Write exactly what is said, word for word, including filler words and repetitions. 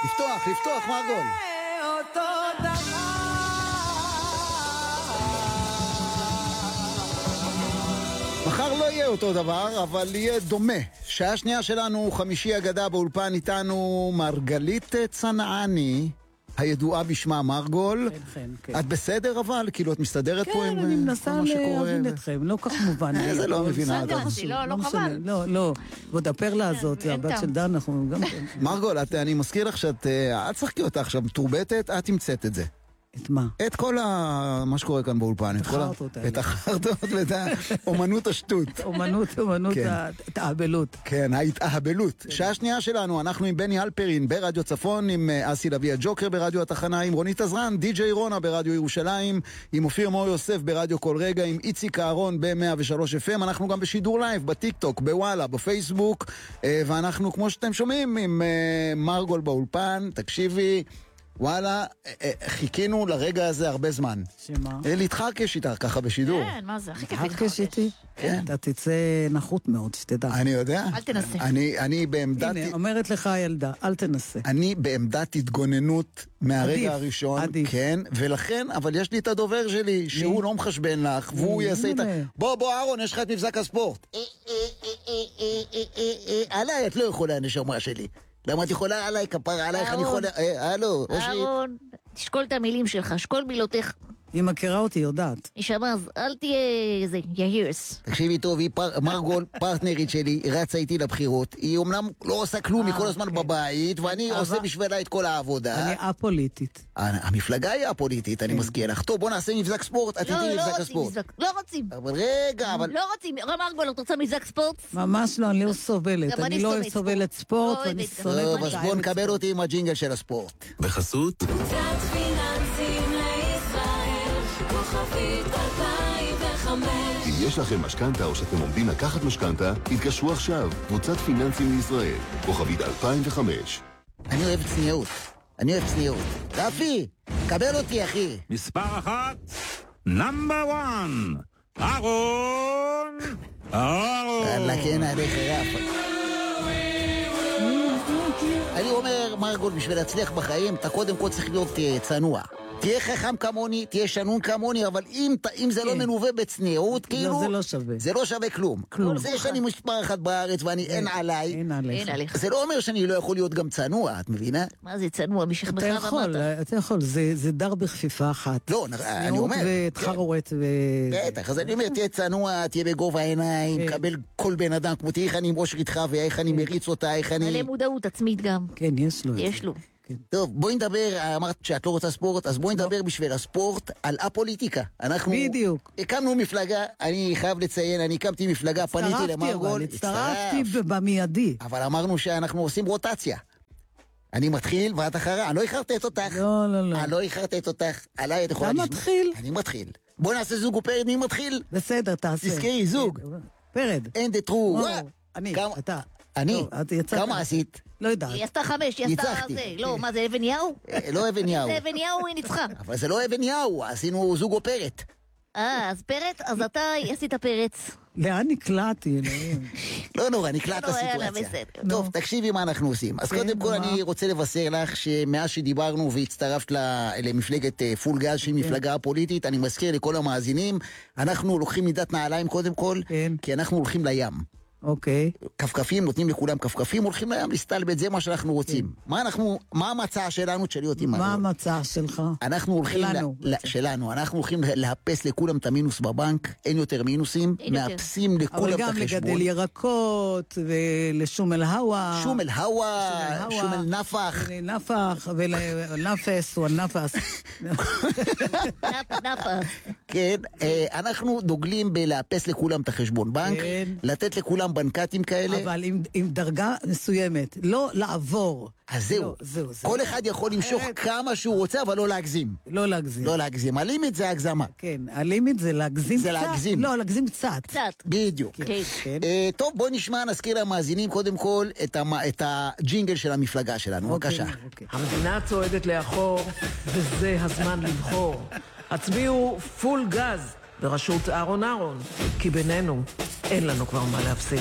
לפתוח, לפתוח, מרגול. אותו דבר. מחר לא יהיה אותו דבר, אבל יהיה דומה. שעה שנייה שלנו, חמישי אגדה באולפן איתנו מרגלית צנעני, הידועה בשמה מרגול. כן, כן, כן. את בסדר אבל? כאילו את מסתדרת פה עם כן, אני מנסה להבין אתכם, לא כך מובן. זה לא מבינה. לא, לא חבל. לא, לא. ועוד הפרלה הזאת, הבת של דן, אנחנו גם... מרגול, אני מזכיר לך שאת, את צחקי אותה עכשיו, מתורבתת, את תמצאת את זה. את מה? את כל ה... מה שקורה כאן באולפן. את החרטות האלה. את החרטות ואת האומנות השטות. אומנות, אומנות ההתאהבלות. כן, ההתאהבלות. שעה שנייה שלנו, אנחנו עם בני אלפרין ברדיו צפון, עם אסי לוי הג'וקר ברדיו התחנה, עם רונית עזרן, די-ג'יי רונה ברדיו ירושלים, עם אופיר מור יוסף ברדיו כל רגע, עם איציק אהרון ב-מאה ושלוש אף אם, אנחנו גם בשידור לייב, בטיק טוק, בוואלה, בפייסבוק, ואנחנו, כמו שאתם שומעים, עם מרגול באולפן, תקשיבי, וואלה, חיכינו לרגע הזה הרבה זמן. שמה? להתחרקש איתך ככה בשידור. כן, מה זה? הכי כיף להתחרקש איתי? כן. אתה תצא נחות מאוד, שתדע. אני יודע. אל תנסה. אני, אני בעמדת... הנה, אומרת לך הילדה, אל תנסה. אני בעמדת התגוננות מהרגע עדיף, הראשון. עדיף. כן, ולכן, אבל יש לי את הדובר שלי, שהוא לא מחשבן לך, והוא יעשה את ה... בוא, בוא, אהרון, יש לך את מבזק הספורט. עליי, את לא יכולה, הנשמה שלי. למה את יכולה עליי, כפרה עלייך, אני יכולה... הלו, אהרון, תשקול את המילים שלך, שקול מילותיך. היא מכירה אותי, יודעת. נשמה, אז אל תהיה איזה יהירס. תקשיבי טוב, היא מרגול, פרטנרית שלי, היא רצה איתי לבחירות. היא אומנם לא עושה כלום, היא כל הזמן בבית, ואני עושה בשבילה את כל העבודה. אני א-פוליטית. המפלגה היא א-פוליטית, אני מזכיר לך. טוב, בוא נעשה מבזק ספורט, את תתני מבזק הספורט. לא רוצים. אבל רגע, אבל... לא רוצים. מרגול, את רוצה מבזק ספורט? ממש לא, אני לא סובלת. אני לא סובלת ספורט, ואני סובלת... טוב, אז בוא נקבל אותי עם הג'ינגל של הספורט. בחסות? אם יש לכם משכנתה או שאתם עומדים לקחת משכנתה, התקשרו עכשיו, קבוצת פיננסים לישראל, כוכבית אלפיים וחמש. אני אוהב צניעות, אני אוהב צניעות. רפי, קבל אותי אחי. מספר אחת, נאמבר וואן, אהרון, אהרון. אללה כן עליך רף. אני אומר, מרגול, בשביל להצליח בחיים, אתה קודם כל צריך להיות צנוע. תהיה חכם כמוני, תהיה שנון כמוני, אבל אם, אם זה לא מנווה בצניעות, כאילו... זה לא שווה. זה לא שווה כלום. כלום. זה שאני מספר אחת בארץ ואני אין עליי. אין עליך. זה לא אומר שאני לא יכול להיות גם צנוע, את מבינה? מה זה צנוע? משכמך אתה יכול, אתה יכול. זה דר בכפיפה אחת. לא, אני אומר. צניעות ותחרורת ו... בטח, אז אני אומר, תהיה צנוע, תהיה בגובה העיניים, קבל כל בן אדם, כמו תהיה איך אני מוש ריתך ואיך אני מריץ אותה, איך אני... מלא מודעות עצמית גם. כן, יש לו. יש לו. טוב, בואי נדבר, אמרת שאת לא רוצה ספורט, אז בואי נדבר בשביל הספורט על הפוליטיקה. אנחנו בדיוק. הקמנו מפלגה, אני חייב לציין, אני הקמתי מפלגה, פניתי למרגול. הצטרפתי במיידי. אבל אמרנו שאנחנו עושים רוטציה. אני מתחיל ואת אחרה, אני לא הכרתי אותך. לא, לא, לא. אני לא הכרתי אותך, עליי את יכולה... אתה מתחיל? אני מתחיל. בוא נעשה זוג ופרד, מי מתחיל? בסדר, תעשה. תזכרי, זוג. פרד. אין דה טרו. אני, אתה. אני? כמה עשית? לא יודעת. היא עשתה חמש, היא עשתה זה. לא, מה זה, אבן יאו? לא אבן יאו. זה אבן יאו, היא ניצחה. אבל זה לא אבן יאו, עשינו זוג או פרט. אה, אז פרץ? אז אתה עשית פרץ. לאן נקלעתי, אלוהים? לא נורא, נקלעת הסיטואציה. טוב, תקשיבי מה אנחנו עושים. אז קודם כל אני רוצה לבשר לך שמאז שדיברנו והצטרפת למפלגת פול גז שהיא מפלגה פוליטית, אני מזכיר לכל המאזינים, אנחנו לוקחים מידת נעליים קודם כל, כי אנחנו הולכים לים. אוקיי. כפכפים, נותנים לכולם כפכפים, הולכים לים להסתלבט, זה מה שאנחנו רוצים. מה אנחנו, מה המצע שלנו? תשאלי אותי מה. מה המצע שלך? אנחנו הולכים, שלנו, אנחנו הולכים להפס לכולם את המינוס בבנק, אין יותר מינוסים, מאפסים לכולם את החשבון. אבל גם לגדל ירקות, ולשום אל הווה. שום אל הווה, שום אל נפח. נפח, ולנפס, או הנפס. נפח. כן, אנחנו דוגלים בלהפס לכולם את החשבון בנק, לתת לכולם בנקטים כאלה. אבל עם, עם דרגה מסוימת, לא לעבור. אז זהו. לא, זהו, זהו. כל אחד יכול למשוך כמה שהוא רוצה, אבל לא להגזים. לא להגזים. לא להגזים. הלימיט זה הגזמה. כן, הלימיט זה להגזים זה קצת. להגזים. לא, להגזים קצת. קצת. בדיוק. כן. כן. אה, טוב, בוא נשמע, נזכיר למאזינים קודם כל את, המ... את הג'ינגל של המפלגה שלנו. אוקיי, בבקשה. אוקיי. המדינה צועדת לאחור, וזה הזמן לבחור. הצביעו פול גז בראשות אהרון אהרון, כי בינינו אין לנו כבר מה להפסיד.